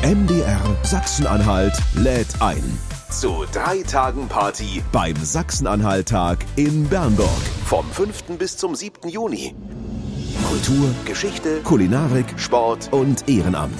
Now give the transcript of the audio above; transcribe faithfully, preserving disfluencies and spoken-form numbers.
M D R Sachsen-Anhalt lädt ein zu drei Tagen Party beim Sachsen-Anhalt-Tag in Bernburg. Vom fünften bis zum siebten Juni. Kultur, Geschichte, Kulinarik, Sport und Ehrenamt.